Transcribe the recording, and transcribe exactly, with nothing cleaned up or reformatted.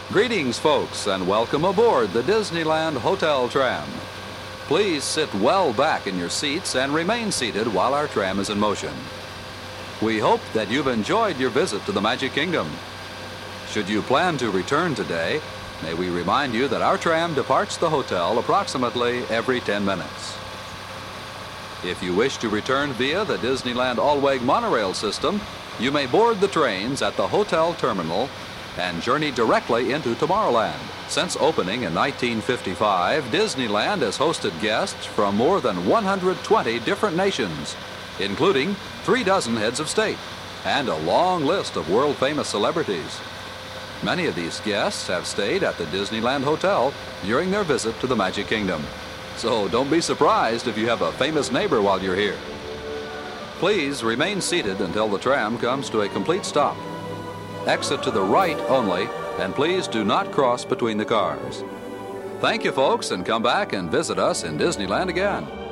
Greetings, folks, and welcome aboard the Disneyland Hotel Tram. Please sit well back in your seats and remain seated while our tram is in motion. We hope that you've enjoyed your visit to the Magic Kingdom. Should you plan to return today, may we remind you that our tram departs the hotel approximately every ten minutes. If you wish to return via the Disneyland Alweg monorail system, you may board the trains at the hotel terminal and journey directly into Tomorrowland. Since opening in nineteen fifty-five, Disneyland has hosted guests from more than one hundred twenty different nations, including three dozen heads of state and a long list of world-famous celebrities. Many of these guests have stayed at the Disneyland Hotel during their visit to the Magic Kingdom. So don't be surprised if you have a famous neighbor while you're here. Please remain seated until the tram comes to a complete stop. Exit to the right only, and please do not cross between the cars. Thank you, folks, and come back and visit us in Disneyland again.